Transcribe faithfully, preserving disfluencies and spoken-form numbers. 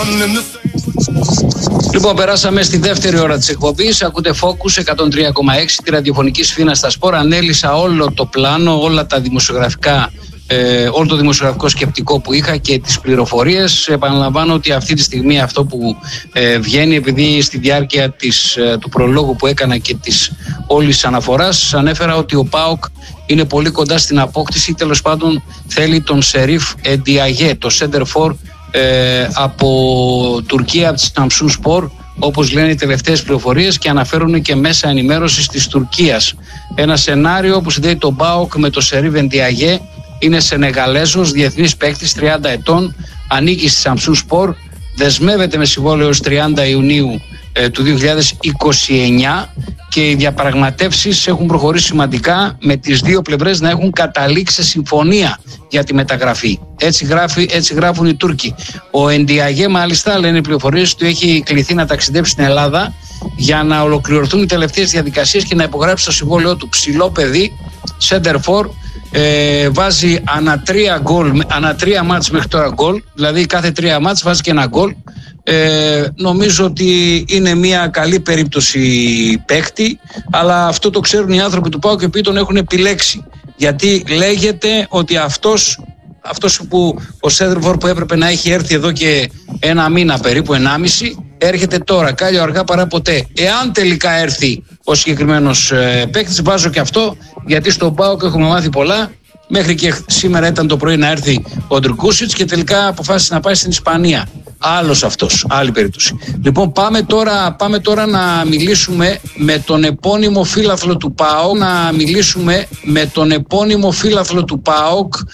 Λοιπόν, περάσαμε στη δεύτερη ώρα της εκπομπής. Ακούτε Focus εκατόν τρία κόμμα έξι, τη ραδιοφωνική σφήνα στα Σπορ. Ανέλησα όλο το πλάνο, όλα τα δημοσιογραφικά, ε, όλο το δημοσιογραφικό σκεπτικό που είχα και τις πληροφορίες. Επαναλαμβάνω ότι αυτή τη στιγμή αυτό που ε, βγαίνει, επειδή στη διάρκεια της, ε, του προλόγου που έκανα και της όλης αναφοράς, ανέφερα ότι ο ΠΑΟΚ είναι πολύ κοντά στην απόκτηση. Τέλος πάντων, θέλει τον Σερίφ Εντιαγέ, το center for Ε, από Τουρκία, από τη Samsun Spor, όπως λένε οι τελευταίες πληροφορίες και αναφέρουν και μέσα ενημέρωσης της Τουρκίας. Ένα σενάριο που συνδέει τον ΠΑΟΚ με το Σερίφ Εντιαγέ. Είναι Σενεγαλέζος, διεθνής παίκτης, τριάντα ετών, ανήκει στη Samsun Spor, δεσμεύεται με συμβόλαιο έως τριάντα Ιουνίου ε, του δύο χιλιάδες είκοσι εννιά και οι διαπραγματεύσεις έχουν προχωρήσει σημαντικά, με τις δύο πλευρές να έχουν καταλήξει σε συμφωνία για τη μεταγραφή. Έτσι, γράφει, έτσι γράφουν οι Τούρκοι. Ο Εντιαγέ, μάλιστα, λένε οι πληροφορίες, του έχει κληθεί να ταξιδέψει στην Ελλάδα για να ολοκληρωθούν οι τελευταίες διαδικασίες και να υπογράψει το συμβόλαιο του. Ψηλό παιδί, center for, ε, βάζει ανά τρία γκολ, ανά τρία μάτς μέχρι τώρα γκολ, δηλαδή κάθε τρία μάτς βάζει και ένα γκολ. Ε, νομίζω ότι είναι μια καλή περίπτωση παίκτη, αλλά αυτό το ξέρουν οι άνθρωποι του ΠΑΟΚ και οι οποίοι τον έχουν επιλέξει, γιατί λέγεται ότι αυτός, αυτός που ο Σέντερφορ που έπρεπε να έχει έρθει εδώ και ένα μήνα περίπου, ενάμιση, έρχεται τώρα, κάλλιο αργά παρά ποτέ. Εάν τελικά έρθει ο συγκεκριμένος ε, παίκτης, βάζω και αυτό, γιατί στον ΠΑΟΚ έχουμε μάθει πολλά. Μέχρι και σήμερα ήταν το πρωί να έρθει ο Ντρουκούσιτς και τελικά αποφάσισε να πάει στην Ισπανία. Άλλος αυτός, άλλη περίπτωση. Λοιπόν, πάμε τώρα, πάμε τώρα να μιλήσουμε με τον επώνυμο φίλαθλο του ΠΑΟΚ, να μιλήσουμε με τον επώνυμο φίλαθλο του ΠΑΟΚ,